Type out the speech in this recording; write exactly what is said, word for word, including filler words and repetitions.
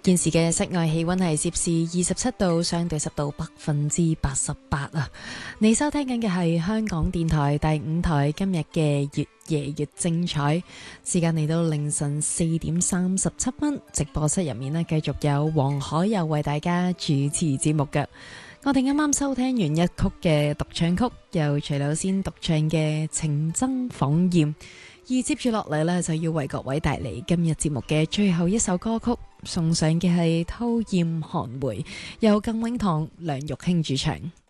現時嘅室外氣溫係攝氏二十七度，相對濕度百分之八十八啊！你收聽緊嘅係香港電台第五台今日嘅越夜越精彩，時間嚟到凌晨四點三十七分，直播室入面呢，繼續有黃海佑為大家主持節目嘅。我哋啱啱收聽完一曲嘅獨唱曲，由徐柳仙獨唱嘅《情真仿艷》，而接住落嚟呢，就要為各位帶嚟今日節目嘅最後一首歌曲，送上嘅係《偷艷寒梅》，由更永堂梁玉卿主唱。